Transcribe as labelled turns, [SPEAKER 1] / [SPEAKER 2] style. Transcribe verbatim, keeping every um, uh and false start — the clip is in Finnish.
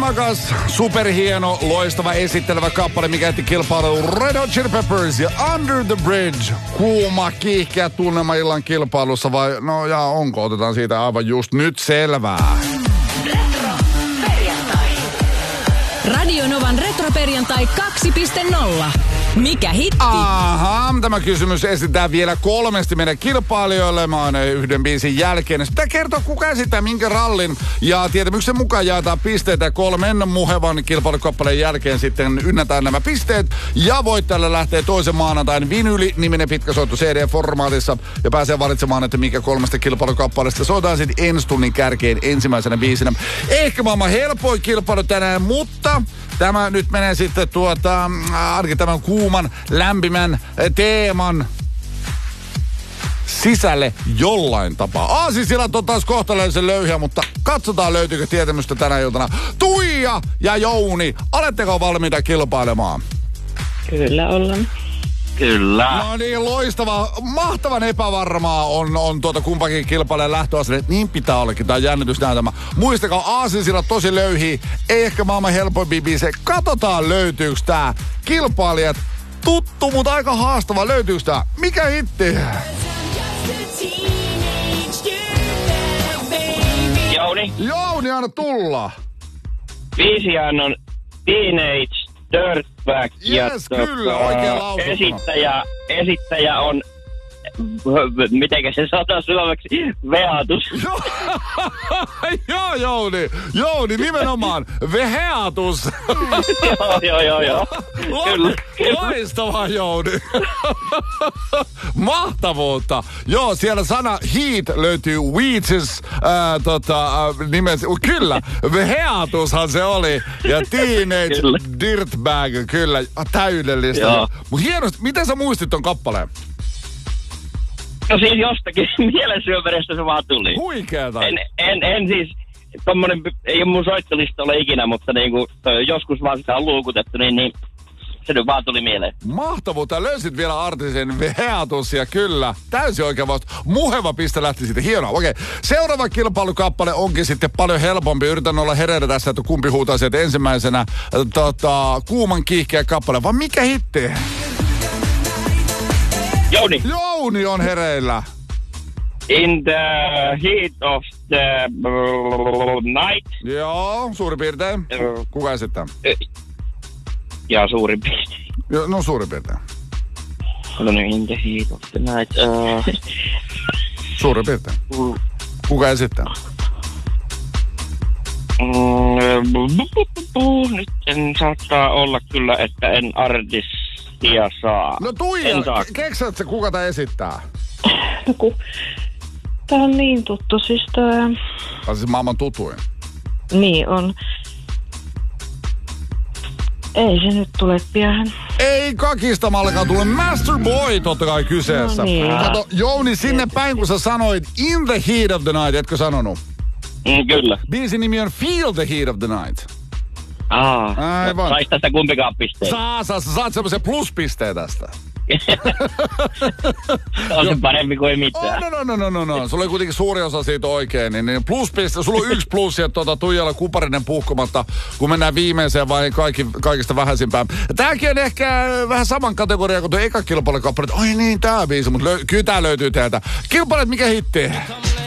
[SPEAKER 1] Voimakas, superhieno, loistava, esittelevä kappale, mikä jätti kilpailuun Red Hot Chili Peppers ja Under the Bridge. Kuuma, kiihkeä tunnelma illan kilpailussa vai, no ja onko, otetaan siitä aivan just nyt selvää.
[SPEAKER 2] Retro perjantai. Radio Novan retroperjantai kaksi piste nolla. Mikä hitti?
[SPEAKER 1] Aha, tämä kysymys esitetään vielä kolmesti meidän kilpailijoille. Mä oon yhden biisin jälkeen. Sitä kertoo, kuka esittää minkä rallin. Ja tietämyksen mukaan jaetaan pisteitä kolmen muhevan kilpailukappaleen jälkeen sitten ynnätään nämä pisteet. Ja voittajalle lähtee toisen maanantain Vinyli-niminen pitkäsoitto C D-formaatissa. Ja pääsee valitsemaan, että mikä kolmesta kilpailukappaleesta soitaan sitten ensi tunnin kärkeen ensimmäisenä biisinä. Ehkä maailman helpoin kilpailu tänään, mutta tämä nyt menee sitten tuota, ainakin tämän kuuman, lämpimän teeman sisälle jollain tapaa. Aasisillat on taas kohtalaisen löyhiä, mutta katsotaan löytyykö tietämystä tänä iltana. Tuija ja Jouni, oletteko valmiita kilpailemaan?
[SPEAKER 3] Kyllä ollaan.
[SPEAKER 4] Kyllä.
[SPEAKER 1] No niin, loistava. Mahtavan epävarmaa on, on tuota kumpakin kilpailijan lähtöasenne. Niin pitää ollakin, tämä jännitysnäytelmä. Muistakaa, aasinsillat tosi löyhiä. Ei ehkä maailman helpoimpi biisejä. Katsotaan löytyykö tää. Kilpailijat, tuttu, mutta aika haastava. Löytyykö tää? Mikä hitti?
[SPEAKER 4] Jouni.
[SPEAKER 1] Jouni, anna tulla.
[SPEAKER 4] Biisihän on Teenage Dirtbag.
[SPEAKER 1] Yes,
[SPEAKER 4] ja
[SPEAKER 1] kyllä,
[SPEAKER 4] tota,
[SPEAKER 1] oikein lausunto.
[SPEAKER 4] Esittäjä, esittäjä on, mitenkä se sanotaan suomeksi, Veatus.
[SPEAKER 1] Joo, Jouni. Jouni, nimenomaan. Veheatus.
[SPEAKER 4] joo, joo, joo, joo. Kyllä.
[SPEAKER 1] Loistavaa, Jouni. Mahtavuutta. Joo, siellä sana heat löytyy Weeches äh, tota, äh, nimessä. Kyllä, Veheatushan se oli. Ja Teenage
[SPEAKER 4] Kyllä.
[SPEAKER 1] Dirtbag, kyllä. Täydellistä.
[SPEAKER 4] Joo.
[SPEAKER 1] Mut hienosti. Miten sä muistit ton kappaleen?
[SPEAKER 4] No siis jostakin mielensyöverestä se vaan tuli.
[SPEAKER 1] Huikeeta.
[SPEAKER 4] En, en, en siis, tommonen, ei ole mun soittolista ole ikinä, mutta niinku, joskus vaan sitä on luukutettu, niin, niin se nyt vaan tuli mieleen.
[SPEAKER 1] Mahtavuutta. Löysit vielä artisen Veatus ja kyllä. Täysin oikein vasta. Muheva piste lähti siitä. Hienoa. Okei. Seuraava kilpailukappale onkin sitten paljon helpompi. Yritän olla hereillä tässä, että kumpi huutaa sieltä ensimmäisenä tota, kuuman kiihkeä kappale. Vaan mikä hitti?
[SPEAKER 4] Jouni.
[SPEAKER 1] Jouni on hereillä.
[SPEAKER 4] In the heat of the night.
[SPEAKER 1] Joo, suurin piirtein. Kuka esittää?
[SPEAKER 4] Ja suurin piirtein.
[SPEAKER 1] Jo, no suurin piirtein.
[SPEAKER 4] No niin, in the heat of the night. Uh,
[SPEAKER 1] suurin piirtein. Kuka esittää?
[SPEAKER 4] Mm, nyt en saattaa olla kyllä, että en artistia saa.
[SPEAKER 1] No Tuija, keksät sä kuka tää esittää?
[SPEAKER 3] No kun, tää on niin tuttu, siis tää...
[SPEAKER 1] Tää on siis maailman tutuin.
[SPEAKER 3] Niin on. Ei se nyt tule pian.
[SPEAKER 1] Ei kakista malkaan tule. Master Boy totta kai kyseessä.
[SPEAKER 3] No niin.
[SPEAKER 1] Kato, Jouni, sinne päin kun sä sanoit In the Heat of the Night, etkö sanonut?
[SPEAKER 4] Mm, kyllä.
[SPEAKER 1] Biisin nimi on Feel the Heat of the Night.
[SPEAKER 4] Aa,
[SPEAKER 1] Aivan.
[SPEAKER 4] sais tästä kumpikaan pisteen.
[SPEAKER 1] Saa, saa, sä saat semmoisen pluspisteen tästä.
[SPEAKER 4] on se parempi kuin mitään.
[SPEAKER 1] Oh, no, no, no, no, no. Sulla oli kuitenkin suuri osa siitä oikein. Niin, niin pluspiste, sulla on yksi plussi, että tuota, Tuijalla kuparinen puhkomatta, kun mennään viimeiseen vai kaikki, kaikista vähäisimpään. Tääkin on ehkä vähän saman kategoria kuin tuo eka kilpailukappale. Ai niin, tää biisi, mutta löy- kyllä tää löytyy täältä. Kilpailet, mikä hitti?